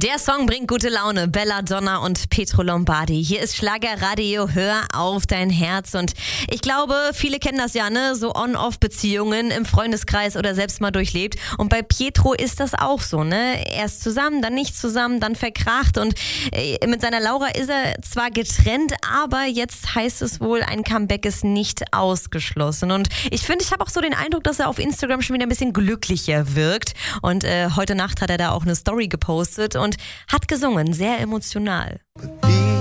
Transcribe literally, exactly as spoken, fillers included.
Der Song bringt gute Laune. Belladonna und Pietro Lombardi. Hier ist Schlagerradio. Hör auf dein Herz. Und ich glaube, viele kennen das ja, ne? So On-Off-Beziehungen im Freundeskreis oder selbst mal durchlebt. Und bei Pietro ist das auch so, ne? Erst zusammen, dann nicht zusammen, dann verkracht. Und äh, mit seiner Laura ist er zwar getrennt, aber jetzt heißt es wohl, ein Comeback ist nicht ausgeschlossen. Und ich finde, ich habe auch so den Eindruck, dass er auf Instagram schon wieder ein bisschen glücklicher wirkt. Und äh, heute Nacht hat er da auch eine Story gepostet und hat gesungen, sehr emotional. Die